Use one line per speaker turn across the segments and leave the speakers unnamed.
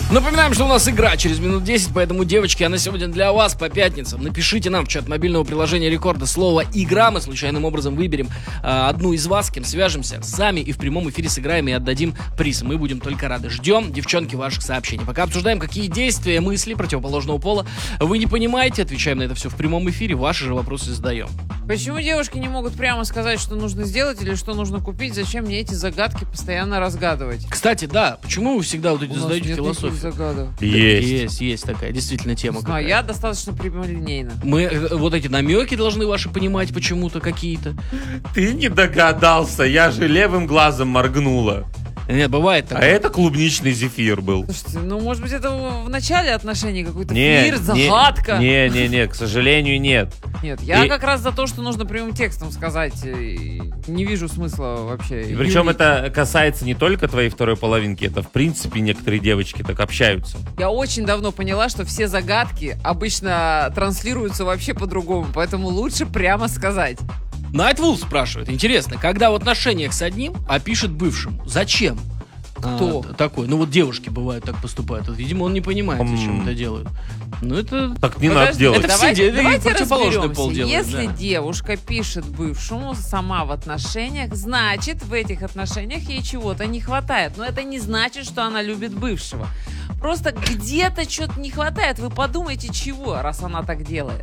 Напоминаем, что у нас игра через минут 10, поэтому, девочки, она сегодня для вас по пятницам. Напишите нам в чат мобильного приложения Рекорда слово «Игра». Мы случайным образом выберем одну из вас, с кем свяжемся сами и в прямом эфире сыграем и отдадим приз. Мы будем только рады. Ждем, девчонки, ваших сообщений. Пока обсуждаем, какие действия, мысли противоположного пола вы не понимаете. Отвечаем на это все в прямом эфире. Ваши же вопросы задаем.
Почему девушки не могут прямо сказать, что нужно сделать или что нужно купить? Зачем мне эти загадки постоянно разгадывать?
Кстати, да, почему вы всегда вот эти задаете философию?
Загадок.
Есть такая действительно тема.
Знаю, я достаточно прямолинейна.
Мы вот эти намеки должны ваши понимать почему-то какие-то.
Ты не догадался, я же левым глазом моргнула.
Нет, бывает такое.
А это клубничный зефир был.
Слушайте, ну, может быть, это в начале отношений какой-то флирт, загадка?
Не, к сожалению, нет.
Нет, я как раз за то, что нужно прямым текстом сказать. Не вижу смысла вообще.
И причем это касается не только твоей второй половинки, это, в принципе, некоторые девочки так общаются.
Я очень давно поняла, что все загадки обычно транслируются вообще по-другому, поэтому лучше прямо сказать.
Найтвул спрашивает, интересно, когда в отношениях с одним, а пишет бывшему, зачем?
Кто?
Такой. Ну вот девушки бывают так поступают. Вот, видимо, он не понимает, зачем это делают. Ну это...
Так не надо делать.
Это
давайте
противоположный пол
разберемся.
делает.
Если
да.
девушка пишет бывшему сама в отношениях, значит, в этих отношениях ей чего-то не хватает. Но это не значит, что она любит бывшего. Просто где-то что-то не хватает. Вы подумайте, чего, раз она так делает.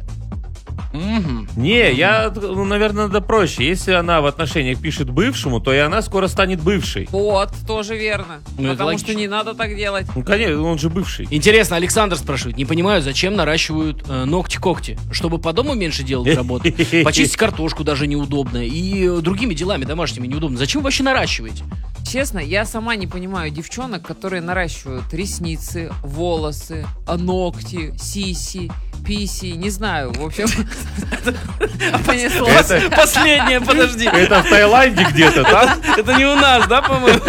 Не, наверное, надо проще. Если она в отношениях пишет бывшему, то и она скоро станет бывшей.
Вот, тоже верно.
Ну,
потому что не надо так делать.
Ну, конечно, он же бывший.
Интересно, Александр спрашивает, не понимаю, зачем наращивают ногти-когти? Чтобы по дому меньше делать работы? Почистить картошку даже неудобно. И другими делами домашними неудобно. Зачем вы вообще наращиваете?
Честно, я сама не понимаю девчонок, которые наращивают ресницы, волосы, ногти, сиси, писи, не знаю, в общем, понеслось.
Последнее, подожди.
Это в Таиланде где-то, да?
Это не у нас, да, по-моему?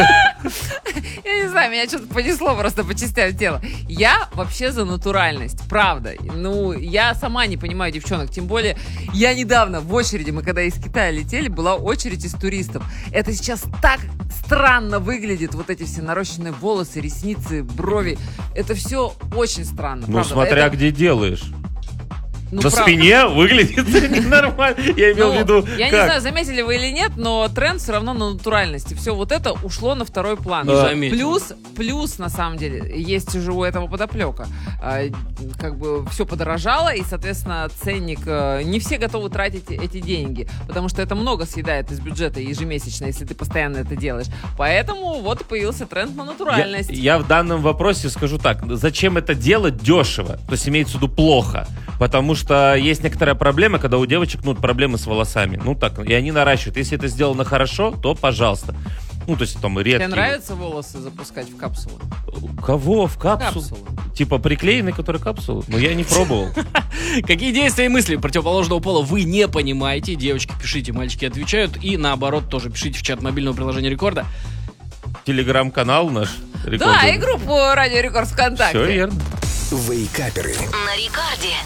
Я не знаю, меня что-то понесло просто по частям тела. Я вообще за натуральность, правда. Ну, я сама не понимаю девчонок, тем более я недавно в очереди, мы когда из Китая летели, была очередь из туристов. Это сейчас так странно выглядит, вот эти все нарощенные волосы, ресницы, брови. Это все очень странно.
Ну,
правда.
смотря где делаешь.
Ну,
на
правда.
спине выглядит ненормально. Я имел в виду,
я не знаю, заметили вы или нет, но тренд все равно на натуральности. Все вот это ушло на второй план.
Не заметил.
Плюс, на самом деле, есть же у этого подоплека. Как бы все подорожало, и, соответственно, ценник... Не все готовы тратить эти деньги, потому что это много съедает из бюджета ежемесячно, если ты постоянно это делаешь. Поэтому вот и появился тренд на натуральность.
Я в данном вопросе скажу так. Зачем это делать дешево? То есть имеется в виду плохо. Потому что есть некоторая проблема, когда у девочек, проблемы с волосами. Ну так, и они наращивают. Если это сделано хорошо, то пожалуйста. Ну, то есть там редкие.
Тебе нравится волосы запускать в капсулы?
Кого? В капсулу?
Капсулы.
Типа приклеенные, которые капсулы? Но я не пробовал.
Какие действия и мысли противоположного пола вы не понимаете? Девочки, пишите, мальчики отвечают. И наоборот, тоже пишите в чат мобильного приложения Рекорда.
Телеграм-канал наш.
Да, и группу Радио Рекорд ВКонтакте.
Все верно.
Вейкаперы.
На Рекорде.